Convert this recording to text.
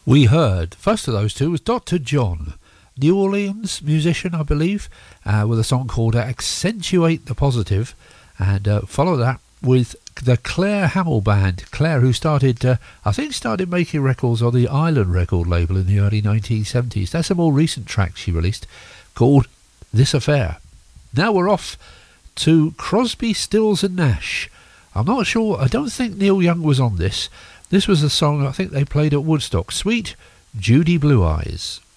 We heard, first of those two was Dr. John, New Orleans musician, I believe, with a song called Accentuate the Positive, and follow that with the Claire Hamill Band. Claire, who started making records on the Island record label in the early 1970s. That's a more recent track she released called This Affair. Now we're off to Crosby, Stills and Nash. I'm not sure, I don't think Neil Young was on this. This was a song I think they played at Woodstock, Sweet Judy Blue Eyes.